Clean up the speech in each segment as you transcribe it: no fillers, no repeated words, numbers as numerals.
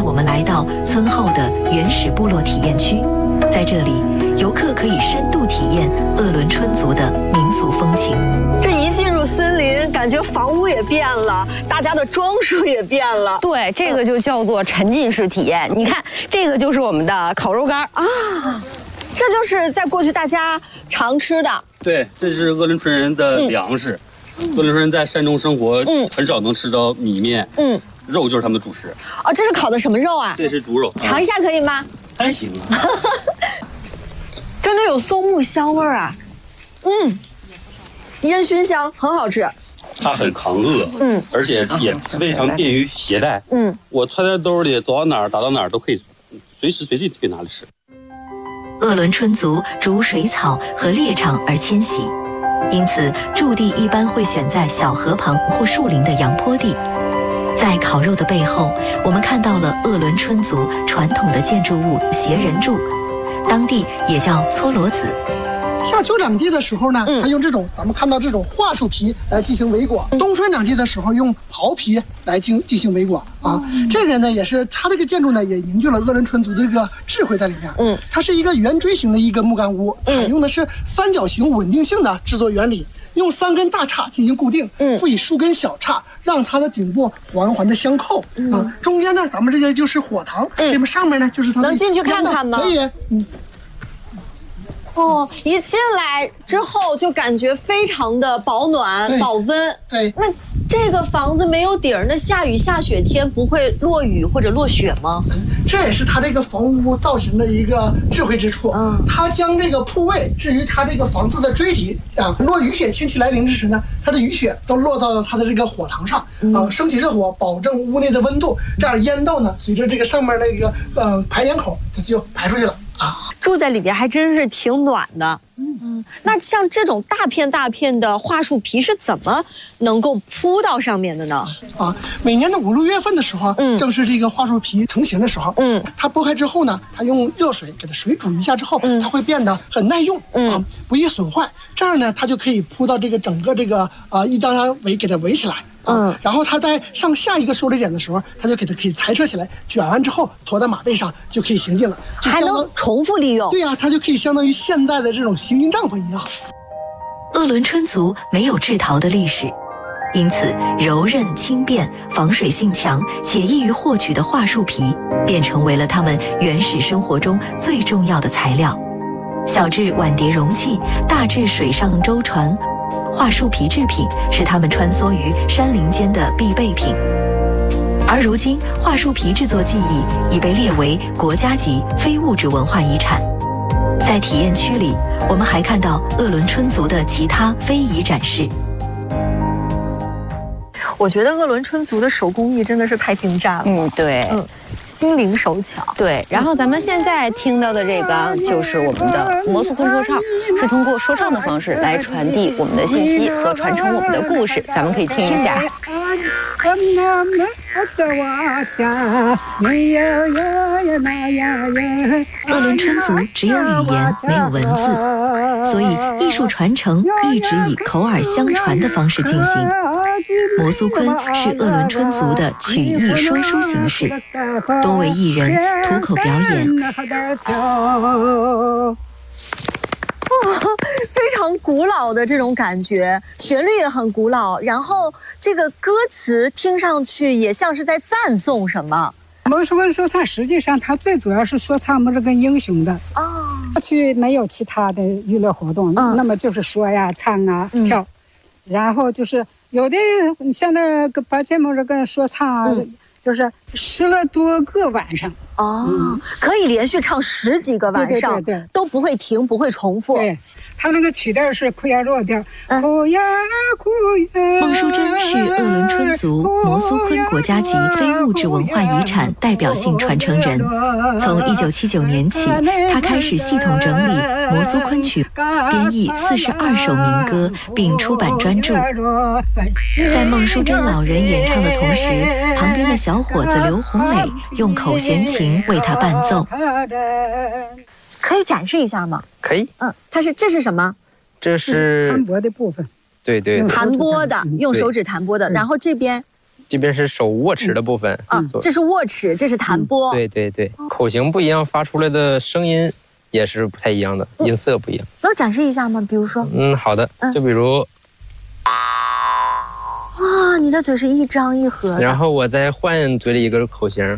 带我们来到村后的原始部落体验区，在这里，游客可以深度体验鄂伦春族的民俗风情。 这一进入森林，感觉房屋也变了，大家的装束也变了。 对，这个就叫做沉浸式体验。你看，这个就是我们的烤肉干啊， 这就是在过去大家常吃的。 对，这是鄂伦春人的粮食。鄂伦春人在山中生活，很少能吃到米面。肉就是他们的主食。 哦，这是烤的什么肉啊？ 这是猪肉， 尝一下可以吗？ 还行啊。 真的有松木香味儿啊。烟熏香，很好吃。 它很抗饿，而且也非常便于携带。我揣在兜里，走到哪儿打到哪儿都可以，随时随地可以拿着吃。 鄂伦春族逐水草和猎场而迁徙，因此驻地一般会选在小河旁或树林的阳坡地。在烤肉的背后，我们看到了鄂伦春族传统的建筑物斜人柱，当地也叫搓罗子。 夏秋两季的时候呢，它用这种咱们看到这种桦树皮来进行围裹；冬春两季的时候用袍皮来进行围裹啊。这个呢也是它这个建筑呢也凝聚了鄂伦春族的这个智慧在里面。它是一个圆锥形的一个木杆屋，采用的是三角形稳定性的制作原理，用3根大叉进行固定，赋予数根小叉，让它的顶部环环的相扣啊。中间呢，咱们这个就是火塘，这边上面呢就是它的。 能进去看看吗？ 可以。 哦，一进来之后就感觉非常的保暖、保温。 对， 那这个房子没有顶儿，那下雨下雪天不会落雨或者落雪吗？ 这也是它这个房屋造型的一个智慧之处。它将这个铺位置于它这个房子的锥体啊，落雨雪天气来临之时呢，它的雨雪都落到了它的这个火塘上啊，升起热火，保证屋内的温度，这样烟道呢随着这个上面那个排烟口就排出去了啊。 住在里边还真是挺暖的。那像这种大片大片的桦树皮是怎么能够铺到上面的呢？ 每年的5、6月份的时候，正是这个桦树皮成型的时候。它剥开之后呢，它用热水给它水煮一下之后，它会变得很耐用不易损坏。这样呢，它就可以铺到这个整个这个一张张围给它围起来。然后它在上下一个受力点的时候，它就给它可以裁撤起来，卷完之后驮到马背上就可以行进了， 还能重复利用。 对呀，它就可以相当于现在的这种行军帐篷一样。 鄂伦春族没有制陶的历史，因此柔韧轻便、防水性强且易于获取的桦树皮，便成为了他们原始生活中最重要的材料。小至碗碟容器，大至水上舟船，桦树皮制品是他们穿梭于山林间的必备品。而如今，桦树皮制作技艺已被列为国家级非物质文化遗产。在体验区里，我们还看到鄂伦春族的其他非遗展示。 我觉得鄂伦春族的手工艺真的是太精湛了。 对， 心灵手巧。 对，然后咱们现在听到的这个就是我们的摩苏昆说唱，是通过说唱的方式来传递我们的信息和传承我们的故事，咱们可以听一下。 鄂伦春族只有语言没有文字，所以艺术传承一直以口耳相传的方式进行。摩苏昆是鄂伦春族的曲艺说书形式，多为艺人吐口表演。 非常古老的这种感觉，旋律也很古老，然后这个歌词听上去也像是在赞颂什么。 摩苏昆说唱实际上它最主要是说唱么这个英雄的过去没有其他的娱乐活动，那么就是说呀、唱啊、跳，然后就是有的像那个把节目这个说唱啊，就是10多个晚上。 可以连续唱10几个晚上， 对， 都不会停，不会重复。 对，他那个曲调是库亚弱调，库亚。 孟淑珍是鄂伦春族摩苏昆国家级非物质文化遗产代表性传承人。从1979年起，他开始系统整理摩苏昆曲，编译42首民歌，并出版专著。在孟淑珍老人演唱的同时，旁边的小伙子刘红磊用口弦琴为他伴奏。 可以展示一下吗？ 可以。 这是什么？ 这是弹拨的部分。 对， 弹拨的，用手指弹拨的。然后这边这边是手握持的部分这是握持，这是弹拨。 对对对，口型不一样，发出来的声音也是不太一样的，音色不一样。 能展示一下吗？比如说， 好的，就比如， 哇，你的嘴是一张一合的。 然后我再换嘴里一个口型，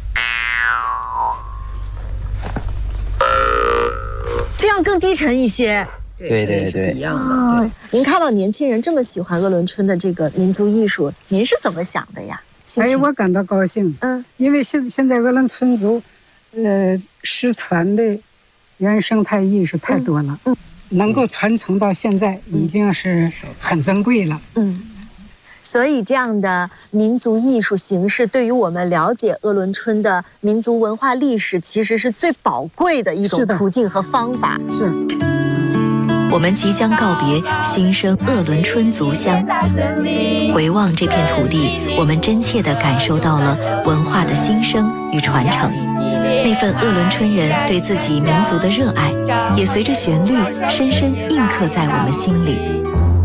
这样更低沉一些。 对对对， 一样的。 您看到年轻人这么喜欢鄂伦春的这个民族艺术，您是怎么想的呀？ 我感到高兴。因为现在鄂伦春族，失传的原生态艺术太多了，能够传承到现在已经是很珍贵了。 所以这样的民族艺术形式，对于我们了解鄂伦春的民族文化历史，其实是最宝贵的一种途径和方法。 是。 我们即将告别新生鄂伦春族乡，回望这片土地，我们真切地感受到了文化的兴生与传承。那份鄂伦春人对自己民族的热爱，也随着旋律深深印刻在我们心里。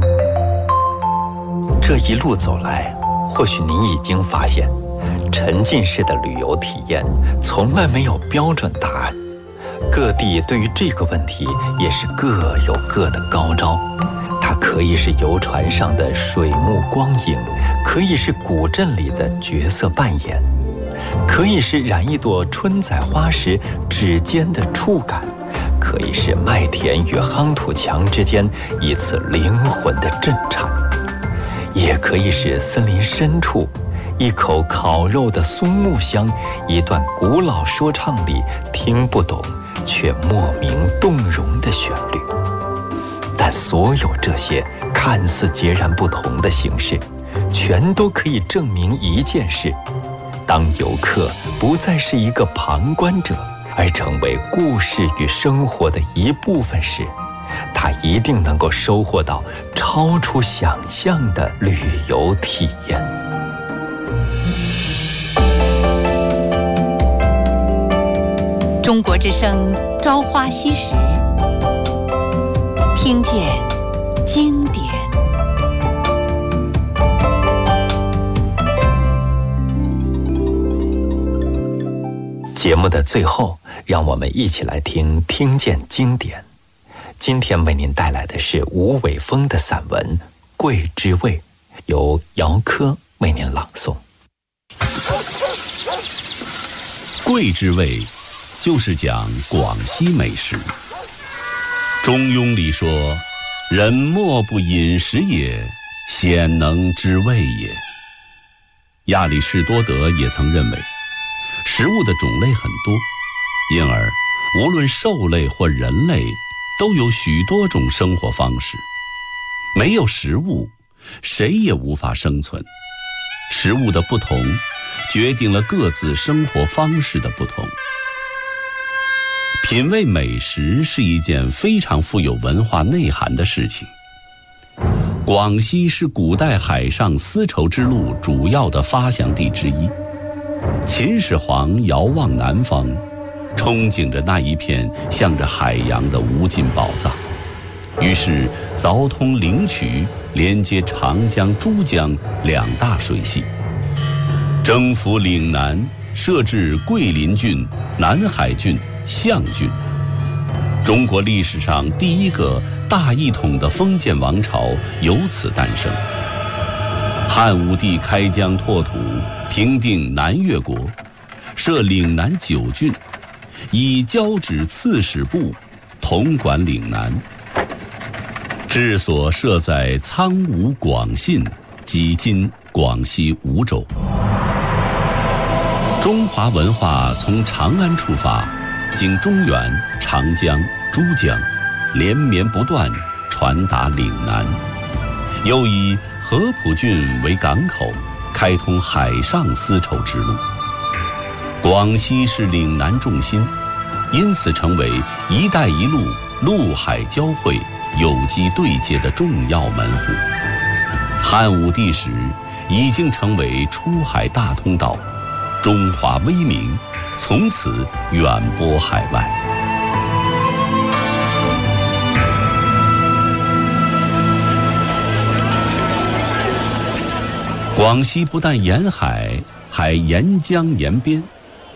这一路走来，或许你已经发现，沉浸式的旅游体验从来没有标准答案。各地对于这个问题也是各有各的高招，它可以是游船上的水幕光影，可以是古镇里的角色扮演，可以是染一朵春仔花时指尖的触感，可以是麦田与夯土墙之间一次灵魂的震颤，也可以是森林深处一口烤肉的松木香，一段古老说唱里听不懂却莫名动容的旋律。但所有这些看似截然不同的形式，全都可以证明一件事：当游客不再是一个旁观者，而成为故事与生活的一部分时，他一定能够收获到超出想象的旅游体验。 中国之声《朝花夕拾》，听见经典。 节目的最后，让我们一起来听见经典。今天为您带来的是吴伟峰的散文《桂枝味》，由姚科为您朗诵。 桂枝味就是讲广西美食。中庸里说：“人莫不饮食也，鲜能知味也。”亚里士多德也曾认为，食物的种类很多，因而无论兽类或人类都有许多种生活方式。没有食物，谁也无法生存。食物的不同，决定了各自生活方式的不同。品味美食是一件非常富有文化内涵的事情。广西是古代海上丝绸之路主要的发祥地之一。秦始皇遥望南方，憧憬着那一片向着海洋的无尽宝藏，于是凿通灵渠，连接长江、珠江两大水系，征服岭南，设置桂林郡、南海郡、象郡。中国历史上第一个大一统的封建王朝由此诞生。汉武帝开疆拓土，平定南越国，设岭南9郡，以交趾刺史部统管岭南。治所设在苍梧广信，即今广西梧州。中华文化从长安出发，经中原、长江、珠江，连绵不断，传达岭南，又以合浦郡为港口，开通海上丝绸之路。广西是岭南重心，因此成为“一带一路”陆海交汇、有机对接的重要门户。汉武帝时已经成为出海大通道，中华威名从此远播海外。 广西不但沿海，还沿江沿边，